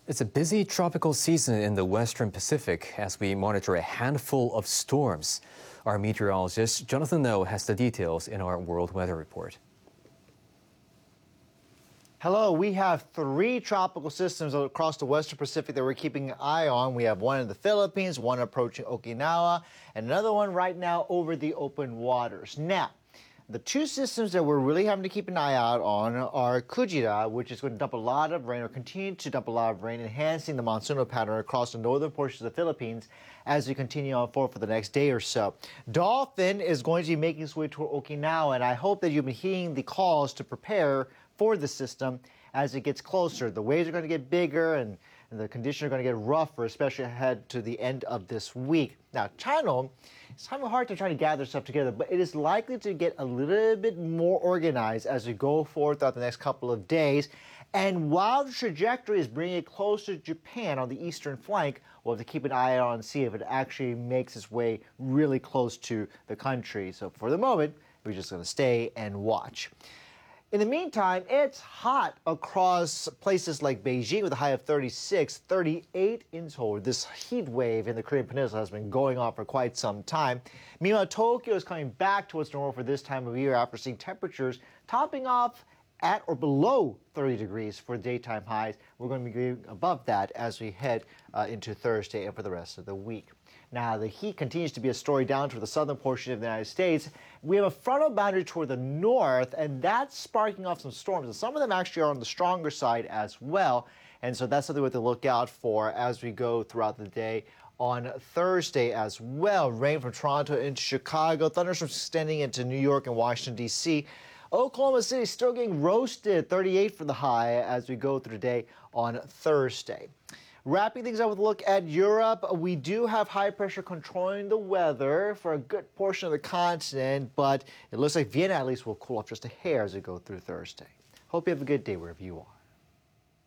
It's a busy tropical season in the Western Pacific as we monitor a handful of storms. Our meteorologist Jonathan No has the details in our World Weather Report. Hello, we have three tropical systems across the Western Pacific that we're keeping an eye on. We have one in the Philippines, one approaching Okinawa, and another one right now over the open waters. Now, the two systems that we're really having to keep an eye out on are Kujira, which is going to dump a lot of rain or continue to dump a lot of rain, enhancing the monsoonal pattern across the northern portions of the Philippines as we continue on forward for the next day or so. Dolphin is going to be making its way toward Okinawa, and I hope that you've been heeding the calls to prepare for the system as it gets closer. The waves are going to get bigger and the conditions are going to get rougher, especially ahead to the end of this week. Now, China, it's having hard to try to gather stuff together, but it is likely to get a little bit more organized as we go forward throughout the next couple of days. And while the trajectory is bringing it closer to Japan on the eastern flank, we'll have to keep an eye out and see if it actually makes its way really close to the country. So for the moment, we're just going to stay and watch. In the meantime, it's hot across places like Beijing with a high of 36, 38 in Seoul. This heat wave in the Korean Peninsula has been going on for quite some time. Meanwhile, Tokyo is coming back to its normal for this time of year after seeing temperatures topping off at or below 30 degrees for daytime highs. We're going to be going above that as we head into Thursday and for the rest of the week. Now, the heat continues to be a story down toward the southern portion of the United States. We have a frontal boundary toward the north, and that's sparking off some storms. And some of them actually are on the stronger side as well. And so that's something we have to look out for as we go throughout the day. On Thursday as well, rain from Toronto into Chicago, thunderstorms extending into New York and Washington, D.C. Oklahoma City still getting roasted, 38 for the high as we go through the day on Thursday. Wrapping things up with a look at Europe, we do have high pressure controlling the weather for a good portion of the continent, but it looks like Vienna at least will cool off just a hair as we go through Thursday. Hope you have a good day wherever you are.